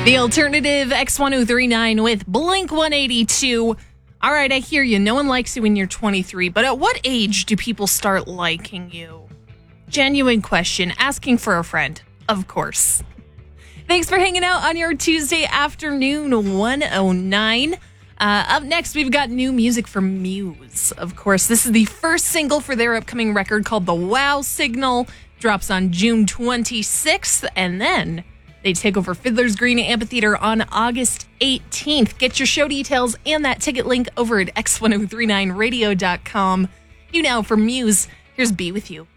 The alternative X1039 with Blink 182. All right, I hear you. No one likes you when you're 23, but at what age do people start liking you? Genuine question, asking for a friend, of course. Thanks for hanging out on your Tuesday afternoon, 109. Up next, we've got new music from Muse. Of course, this is the first single for their upcoming record called The Wow Signal. Drops on June 26th, and then they take over Fiddler's Green Amphitheater on August 18th. Get your show details and that ticket link over at x1039radio.com. You know, for Muse, here's Be With You.